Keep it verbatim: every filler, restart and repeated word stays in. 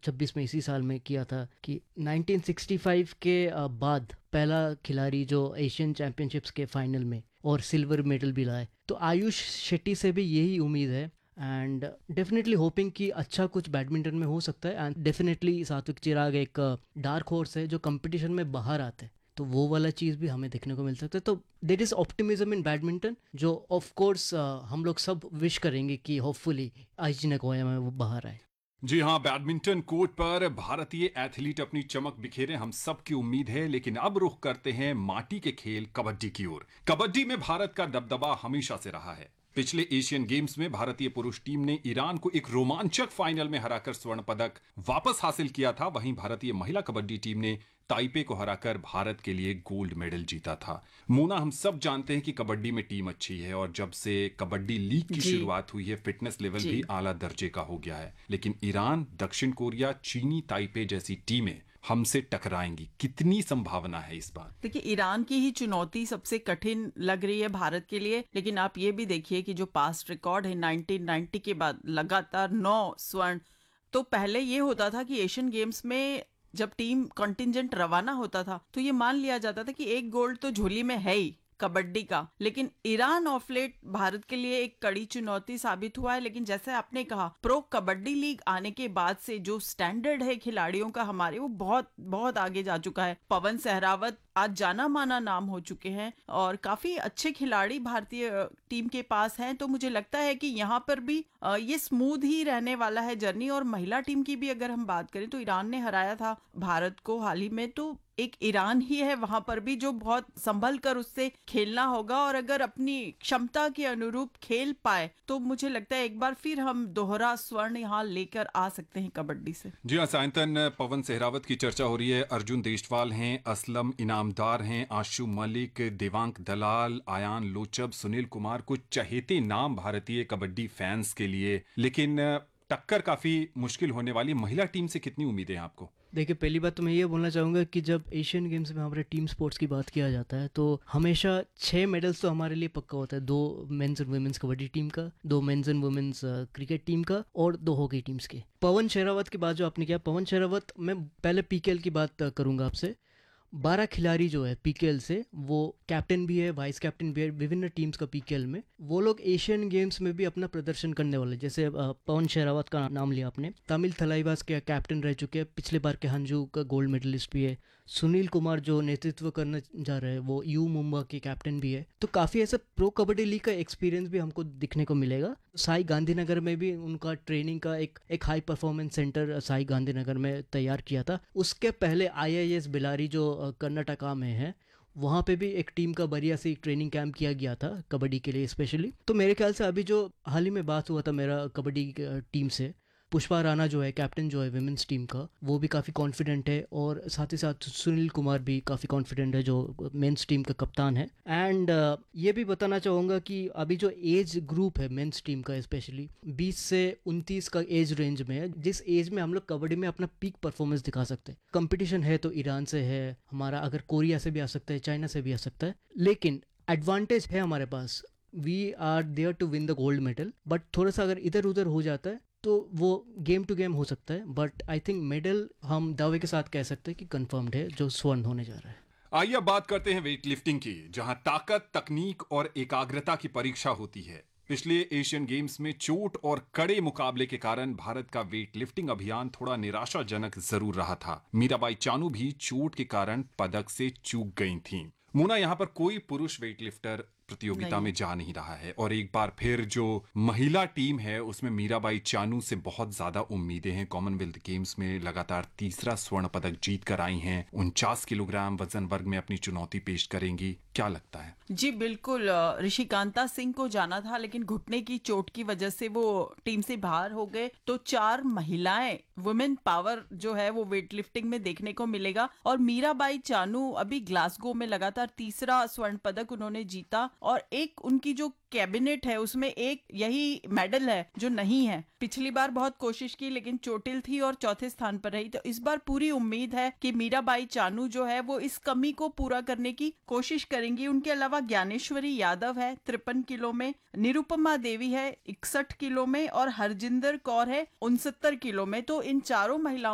छब्बीस में इसी साल में किया था कि नाइनटीन सिक्सटी फाइव के बाद पहला खिलाड़ी जो एशियन चैम्पियनशिप्स के फाइनल में और सिल्वर मेडल भी लाए। तो आयुष शेट्टी से भी यही उम्मीद है एंड डेफिनेटली होपिंग कि अच्छा कुछ बैडमिंटन में हो सकता है। एंड डेफिनेटली सात्विक चिराग एक डार्क हॉर्स है जो कंपटीशन में बाहर आते हैं, तो वो वाला चीज़ भी हमें देखने को मिल सकता है। तो that is optimism in badminton जो ऑफ कोर्स हम लोग सब विश करेंगे कि होपफुली आइची नगोया में वो बाहर आए। जी हाँ, बैडमिंटन कोर्ट पर भारतीय एथलीट अपनी चमक बिखेरे, हम सब की उम्मीद है। लेकिन अब रुख करते हैं माटी के खेल कबड्डी की ओर। कबड्डी में भारत का दबदबा हमेशा से रहा है। पिछले एशियन गेम्स में भारतीय पुरुष टीम ने ईरान को एक रोमांचक फाइनल में हराकर स्वर्ण पदक वापस हासिल किया था। वहीं भारतीय महिला कबड्डी टीम ने ताइपे को हराकर भारत के लिए गोल्ड मेडल जीता था। मोना, हम सब जानते हैं कि कबड्डी में टीम अच्छी है और जब से कबड्डी लीग की शुरुआत हुई है फिटनेस लेवल भी आला दर्जे का हो गया है। लेकिन ईरान, दक्षिण कोरिया, चीनी ताइपे जैसी टीमें हमसे टकराएंगी, कितनी संभावना है इस बार? देखिए, ईरान की ही चुनौती सबसे कठिन लग रही है भारत के लिए। लेकिन आप ये भी देखिए कि जो पास्ट रिकॉर्ड है नाइनटीन नाइंटी के बाद लगातार नौ स्वर्ण। तो पहले ये होता था कि एशियन गेम्स में जब टीम कंटिजेंट रवाना होता था तो ये मान लिया जाता था कि एक गोल्ड तो झोली में है ही कबड्डी का। लेकिन ईरान ऑफ लेट भारत के लिए एक कड़ी चुनौती साबित हुआ है। लेकिन जैसे आपने कहा, प्रो कबड्डी लीग आने के बाद से जो स्टैंडर्ड है खिलाड़ियों का हमारे, वो बहुत बहुत आगे जा चुका है। पवन सहरावत आज जाना माना नाम हो चुके हैं और काफी अच्छे खिलाड़ी भारतीय टीम के पास हैं। तो मुझे लगता है कि यहाँ पर भी ये स्मूथ ही रहने वाला है जर्नी। और महिला टीम की भी अगर हम बात करें तो ईरान ने हराया था भारत को हाल ही में, तो एक ईरान ही है वहां पर भी जो बहुत संभल कर उससे खेलना होगा। और अगर अपनी क्षमता के अनुरूप खेल पाए तो मुझे लगता है एक बार फिर हम दोहरा स्वर्ण यहाँ लेकर आ सकते हैं कबड्डी से। जी हाँ सायंतन, पवन सहरावत की चर्चा हो रही है, अर्जुन देशवाल हैं, असलम इनामदार हैं, आशु मलिक, देवांक दलाल, आयान लोचब, सुनील कुमार, कुछ चहेते नाम भारतीय कबड्डी फैंस के लिए। लेकिन टक्कर काफी मुश्किल होने वाली। महिला टीम से कितनी उम्मीदें हैं आपको? देखिए, पहली बात तो मैं ये बोलना चाहूँगा कि जब एशियन गेम्स में हमारे टीम स्पोर्ट्स की बात किया जाता है तो हमेशा छः मेडल्स तो हमारे लिए पक्का होता है। दो mains and women's kabaddi team का, दो mains and women's cricket team का और दो हॉकी टीम्स के। पवन शेरावत की बात जो आपने किया, पवन शेरावत, मैं पहले पीकेएल की बात करूँगा आपसे। बारह खिलाड़ी जो है पीकेएल से, वो कैप्टन भी है, वाइस कैप्टन भी है विभिन्न टीम्स का पीकेएल में। वो लोग एशियन गेम्स में भी अपना प्रदर्शन करने वाले। जैसे पवन शेरावत का नाम लिया आपने, तमिल थलाइवास के कैप्टन रह चुके हैं, पिछले बार के हंजू का गोल्ड मेडलिस्ट भी है। सुनील कुमार जो नेतृत्व करने जा रहे हैं वो यू मुंबा के कैप्टन भी है। तो काफ़ी ऐसा प्रो कबड्डी लीग का एक्सपीरियंस भी हमको दिखने को मिलेगा। साई गांधीनगर में भी उनका ट्रेनिंग का एक एक high performance centre Sai Gandhinagar में तैयार किया था। उसके पहले आईआईएस बेलारी जो कर्नाटका में है, वहाँ पे भी एक टीम का बढ़िया से ट्रेनिंग कैंप किया गया था कबड्डी के लिए स्पेशली। तो मेरे ख्याल से अभी जो हाल ही में बात हुआ था मेरा कबड्डी टीम से, पुष्पा राणा जो है कैप्टन जो है विमेंस टीम का, वो भी काफ़ी कॉन्फिडेंट है। और साथ ही साथ सुनील कुमार भी काफ़ी कॉन्फिडेंट है जो मेंस टीम का कप्तान है। एंड uh, ये भी बताना चाहूँगा कि अभी जो एज ग्रुप है मेंस टीम का स्पेशली बीस से उनतीस का एज रेंज में है, जिस एज में हम लोग कबड्डी में अपना पीक परफॉर्मेंस दिखा सकते हैं। कंपटीशन है तो ईरान से है हमारा, अगर कोरिया से भी आ सकता है, चाइना से भी आ सकता है। लेकिन एडवांटेज है हमारे पास, we are there to win the gold medal. But थोड़ा सा अगर इधर उधर हो जाता है तो वो गेम टू गेम हो सकता है। बट आई थिंक मेडल हम दावे के साथ कह सकते हैं कि कंफर्म्ड है, जो स्वर्ण होने जा रहा है। आइए अब बात करते हैं वेट लिफ्टिंग की, जहां ताकत, तकनीक और एकाग्रता की परीक्षा होती है। पिछले एशियन गेम्स में चोट और कड़े मुकाबले के कारण भारत का वेट लिफ्टिंग अभियान थोड़ा निराशाजनक जरूर रहा था। मीराबाई चानू भी चोट के कारण पदक से चूक गई थीं। मोना, यहाँ पर कोई पुरुष वेट लिफ्टर प्रतियोगिता में जा नहीं रहा है और एक बार फिर जो महिला टीम है उसमें मीराबाई चानू से बहुत ज्यादा उम्मीदें हैं। कॉमनवेल्थ गेम्स में लगातार तीसरा स्वर्ण पदक जीत कर आई हैं, उनचास किलोग्राम वजन वर्ग में अपनी चुनौती पेश करेंगी। क्या लगता है? जी बिल्कुल, ऋषिकांता सिंह को जाना था लेकिन घुटने की चोट की वजह से वो टीम से बाहर हो गए। तो चार महिलाएं, वुमेन पावर जो है वो वेट लिफ्टिंग में देखने को मिलेगा। और मीराबाई चानू अभी ग्लासगो में लगातार तीसरा स्वर्ण पदक उन्होंने जीता और एक उनकी जो कैबिनेट है उसमें एक यही मेडल है जो नहीं है। पिछली बार बहुत कोशिश की लेकिन चोटिल थी और चौथे स्थान पर रही। तो इस बार पूरी उम्मीद है कि मीराबाई चानू जो है वो इस कमी को पूरा करने की कोशिश करेंगी। उनके अलावा ज्ञानेश्वरी यादव है तिरपन किलो में, निरुपमा देवी है इकसठ किलो में और हरजिंदर कौर है उनसत्तर किलो में। तो इन चारों महिलाओं